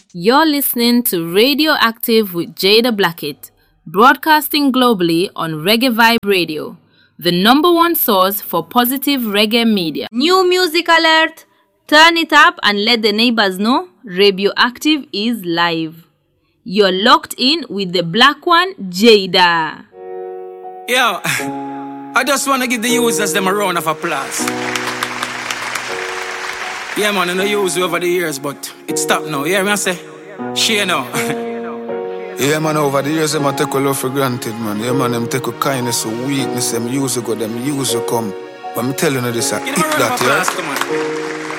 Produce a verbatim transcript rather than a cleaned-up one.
You're listening to Radioactive with Jada Blackett, broadcasting globally on Reggae Vibe Radio, the number one source for positive reggae media. New music alert! Turn it up and let the neighbors know Radioactive is live. You're locked in with the black one, Jada. Yo, I just want to give the users them a round of applause. Yeah, man, I know use you over the years, but it stopped now. You hear me I say? She now. Yeah, man, over the years, them a take a love for granted, man. Yeah, man, them take a kindness, a weakness, them use you go, them use you come. But I'm telling you this, I hit that, yeah?